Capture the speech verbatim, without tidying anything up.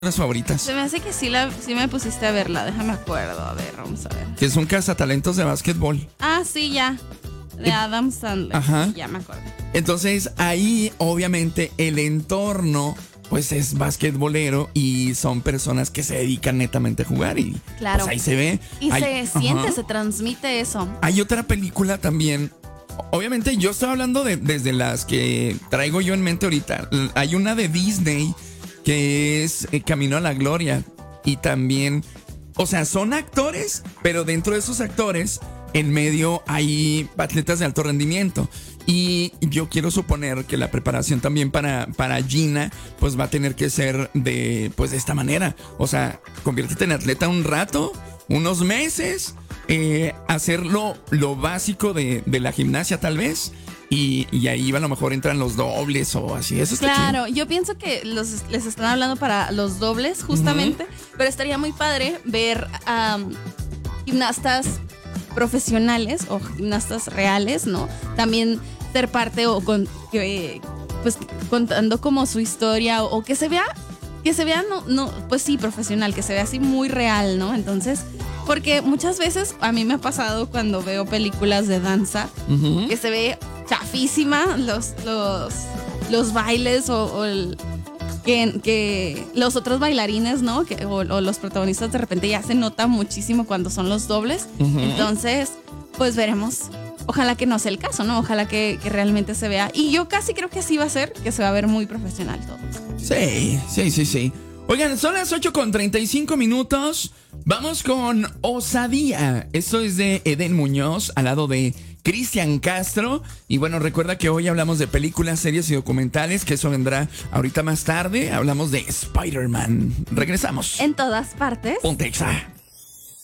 las favoritas. Se me hace que sí, la, sí me pusiste a verla. Déjame acuerdo. A ver, vamos a ver. Que es un cazatalentos de básquetbol. Ah, sí, ya. De Eh, Adam Sandler. ajá. Sí, ya me acuerdo. Entonces ahí obviamente el entorno pues es basquetbolero y son personas que se dedican netamente a jugar y Claro. pues ahí se ve. Y Hay- se siente, ajá. se transmite eso. Hay otra película también. Obviamente yo estoy hablando de, desde las que traigo yo en mente ahorita. L- Hay una de Disney que es eh, Camino a la Gloria. Y también, o sea, son actores, pero dentro de esos actores, en medio hay atletas de alto rendimiento. Y yo quiero suponer que la preparación también para, para Gina, pues va a tener que ser de, pues de esta manera. O sea, conviértete en atleta un rato, unos meses, eh, hacer lo, lo básico de, de la gimnasia tal vez. Y, y ahí a lo mejor entran los dobles o así. Eso está Claro, yo pienso que los, les están hablando para los dobles, justamente. Pero estaría muy padre ver a gimnastas profesionales o gimnastas reales, ¿no? También ser parte o con, que, pues contando como su historia o, o que se vea, que se vea, no, no, pues sí, profesional, que se vea así muy real, ¿no? Entonces, porque muchas veces a mí me ha pasado cuando veo películas de danza, chido. que se ve chafísima los, los, los bailes o, o el, que, que los otros bailarines, ¿no? Que, o, o los protagonistas de repente ya se nota muchísimo cuando son los dobles. Ujú. Entonces, pues veremos. Ojalá que no sea el caso, ¿no? Ojalá que, que realmente se vea. Y yo casi creo que así va a ser, que se va a ver muy profesional todo. Sí, sí, sí, sí. Oigan, son las ocho con treinta y cinco minutos. Vamos con Osadía. Esto es de Eden Muñoz al lado de Cristian Castro. Y bueno, recuerda que hoy hablamos de películas, series y documentales, que eso vendrá ahorita más tarde. Hablamos de Spider-Man. Regresamos. En todas partes. Ponte Exa.